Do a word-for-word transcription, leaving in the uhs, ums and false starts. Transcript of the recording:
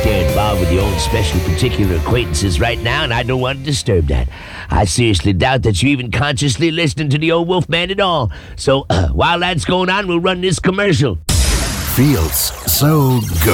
there involved with your own special particular acquaintances right now, and I don't want to disturb that. I seriously doubt that you're even consciously listening to the old Wolfman at all. So uh, while that's going on, we'll run this commercial. Feels so good.